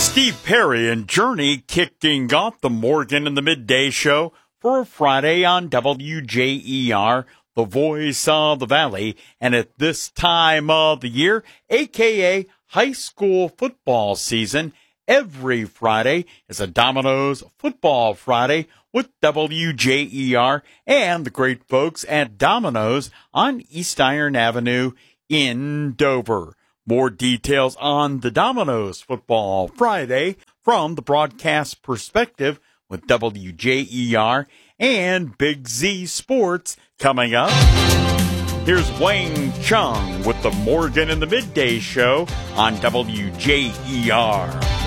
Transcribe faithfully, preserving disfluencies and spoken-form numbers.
Steve Perry and Journey kicking off the Morgan in the Midday Show for a Friday on W J E R, the voice of the Valley, and at this time of the year, a k a high school football season, every Friday is a Domino's Football Friday with W J E R and the great folks at Domino's on East Iron Avenue in Dover. More details on the Domino's Football Friday from the broadcast perspective with W J E R and Big Z Sports coming up. Here's Wayne Chung with the Morgan in the Midday Show on W J E R.